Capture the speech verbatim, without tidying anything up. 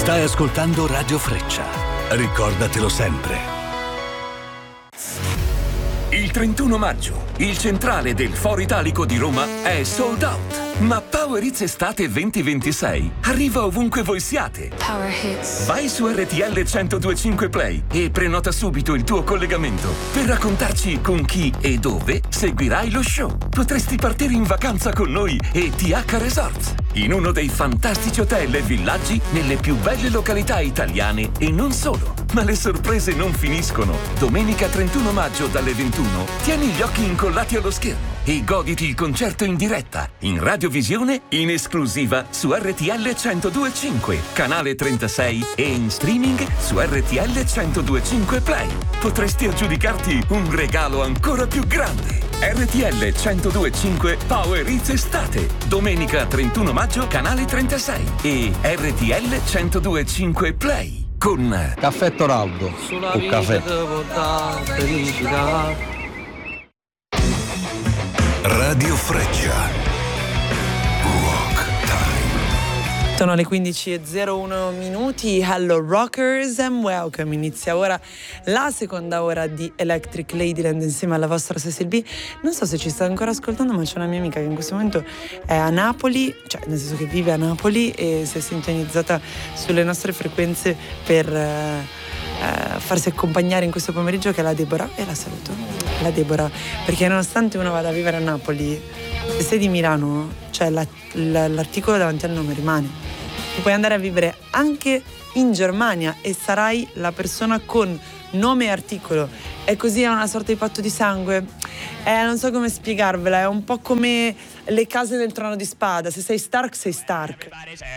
Stai ascoltando Radio Freccia. Ricordatelo sempre. Il trentuno maggio, il centrale del Foro Italico di Roma è sold out. Ma Power Hits Estate venti ventisei arriva ovunque voi siate. Power Hits. Vai su R T L centodue e cinque Play e prenota subito il tuo collegamento per raccontarci con chi e dove seguirai lo show. Potresti partire in vacanza con noi e T H Resorts, in uno dei fantastici hotel e villaggi nelle più belle località italiane e non solo. Ma le sorprese non finiscono. Domenica trentuno maggio dalle ventuno tieni gli occhi incollati allo schermo e goditi il concerto in diretta, in radiovisione, in esclusiva su R T L centodue e cinque, canale trentasei e in streaming su R T L centodue e cinque Play. Potresti aggiudicarti un regalo ancora più grande. R T L centodue e cinque Power Hits Estate, domenica trentuno maggio, canale trentasei e R T L centodue e cinque Play. Con Caffè Toraldo o caffè. Radio Freccia. Rock Time. Sono le quindici e zero uno minuti. Hello Rockers and welcome. Inizia ora la seconda ora di Electric Ladyland insieme alla vostra Cecil B. Non so se ci sta ancora ascoltando, ma c'è una mia amica che in questo momento è a Napoli, cioè nel senso che vive a Napoli e si è sintonizzata sulle nostre frequenze per eh, eh, farsi accompagnare in questo pomeriggio, che è la Deborah, e la saluto. La Deborah, perché nonostante uno vada a vivere a Napoli, se sei di Milano, cioè la, la, l'articolo davanti al nome rimane. Tu puoi andare a vivere anche in Germania e sarai la persona con nome e articolo. E così è una sorta di patto di sangue. Eh, non so come spiegarvela, è un po' come le case del Trono di Spada. Se sei Stark, sei Stark.